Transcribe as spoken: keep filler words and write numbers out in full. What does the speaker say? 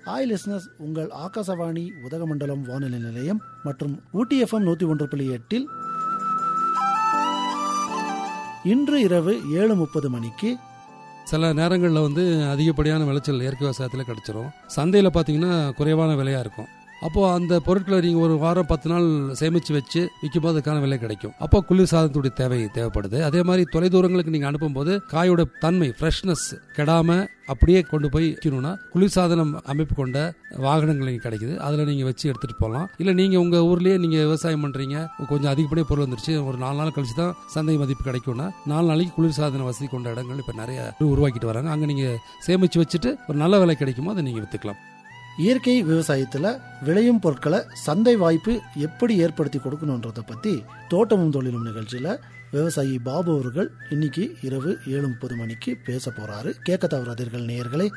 Hi listeners, உங்கள் ஆகாசவாணி உதகமண்டலம் வானொலி நிலையம் மற்றும் ஊட்டி எஃப்எம் நூற்றி ஒன்று புள்ளி எட்டில் இன்று இரவு ஏழு முப்பது மணிக்கு சில நேரங்களில் வந்து அதிகப்படியான விளைச்சல் இயற்கை விவசாயத்தில் கிடச்சிரும். சந்தையில் பார்த்தீங்கன்னா குறைவான விலையாக இருக்கும். அப்போது அந்த பொருட்களை நீங்கள் ஒரு வாரம் பத்து நாள் சேமித்து வச்சு விற்கும்போது அதுக்கான விலை கிடைக்கும். அப்போ குளிர் சாதனத்துடைய தேவை தேவைப்படுது. அதே மாதிரி தொலைதூரங்களுக்கு நீங்கள் அனுப்பும்போது காயோட தன்மை ஃப்ரெஷ்னஸ் கெடாமல் அப்படியே கொண்டு போய் விற்கணும்னா குளிர்சாதனம் அமைப்பு கொண்ட வாகனங்கள் நீங்கள் கிடைக்குது. அதில் நீங்கள் வச்சு எடுத்துகிட்டு போகலாம். இல்லை நீங்கள் உங்கள் ஊர்லேயே நீங்கள் விவசாயம் பண்ணுறீங்க, கொஞ்சம் அதிகப்படியே பொருள் வந்துருச்சு, ஒரு நாலு நாள் கழிச்சு தான் சந்தை மதிப்பு கிடைக்கும்னா நாலு நாளைக்கு குளிர்சாதன வசதி கொண்ட இடங்கள் இப்போ நிறைய உருவாக்கிட்டு வராங்க. அங்கே நீங்கள் சேமித்து வச்சுட்டு ஒரு நல்ல விலை கிடைக்குமோ அதை நீங்கள் விற்றுக்கலாம். இயற்கை விவசாயத்தில் விளையும் பொருட்களை சந்தை வாய்ப்பு எப்படி ஏற்படுத்தி கொடுக்கணுன்றதை பற்றி தோட்டமும் தொழிலும் நிகழ்ச்சியில் விவசாயி பாபு அவர்கள் இன்னைக்கு இரவு ஏழு முப்பது மணிக்கு பேச போறாரு. கேட்க தவறாதீர்கள் நேயர்களே.